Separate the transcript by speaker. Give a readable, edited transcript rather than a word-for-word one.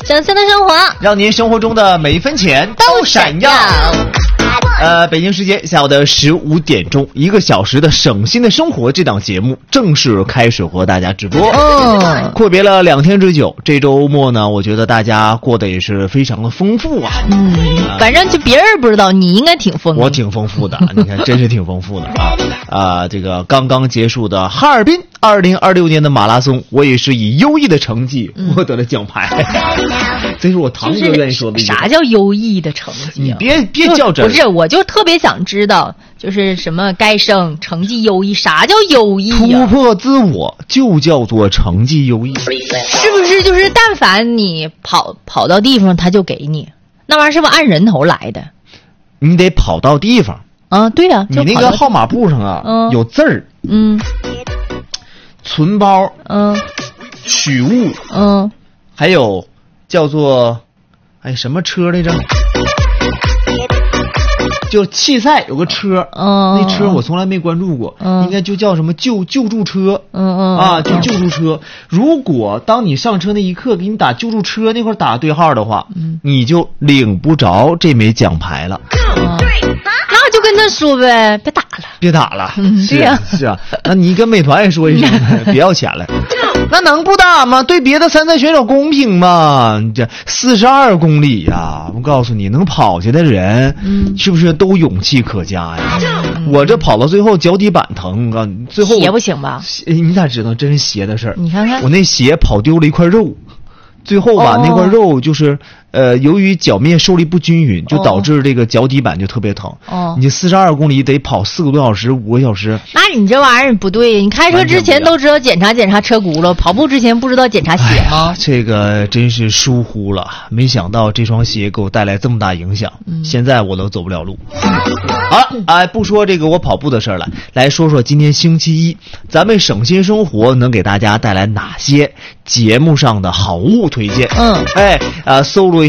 Speaker 1: 整新的生活，
Speaker 2: 让您生活中的每一分钱都闪耀。北京时间下午的15点钟，1个小时的省心的生活这档节目正式开始和大家直播。阔别了2天之久，这周末呢，我觉得大家过得也是非常的丰富啊。
Speaker 1: 反正就别人不知道，你应该挺丰富。
Speaker 2: 我挺丰富的，你看，真是挺丰富的啊！这个刚刚结束的哈尔滨2026年的马拉松，我也是以优异的成绩获得了奖牌。这是我堂哥愿意说的。
Speaker 1: 啥叫优异的成绩？
Speaker 2: 你别较真。
Speaker 1: 不是，我就特别想知道，就是什么该生成绩优异，啥叫优异
Speaker 2: 突破自我就叫做成绩优异，
Speaker 1: 是不是？就是但凡你跑到地方，他就给你，那玩意儿是不是按人头来的？
Speaker 2: 你得跑到地方
Speaker 1: 啊，对呀，
Speaker 2: 你那个号码簿上啊，有字儿，存包，取物，还有叫做什么车来着？就弃赛有个车，那车我从来没关注过，应该就叫什么救助车，就救助车。如果当你上车那一刻给你打救助车那块打对号的话，你就领不着这枚奖牌了。
Speaker 1: 那就跟他说呗，别打了。
Speaker 2: 是啊，那你跟美团也说一声，别要钱了。那能不打吗？对别的参赛选手公平吗？这42公里呀，我告诉你，能跑下的人，是不是都勇气可嘉呀？我这跑到最后脚底板疼，我告诉你，最后
Speaker 1: 鞋不行吧？
Speaker 2: 你咋知道真是鞋的事儿？
Speaker 1: 你看看，
Speaker 2: 我那鞋跑丢了一块肉。最后吧，那块肉就是由于脚面受力不均匀，就导致这个脚底板就特别疼。你42公里得跑4个多小时5个小时，
Speaker 1: 那你这玩意儿不对。你开车之前都知道检查车轱辘，跑步之前不知道检查鞋吗？
Speaker 2: 这个真是疏忽了，没想到这双鞋给我带来这么大影响，现在我都走不了路。好了，不说这个我跑步的事儿了，来说说今天星期一，咱们省心生活能给大家带来哪些节目上的好物推荐？搜罗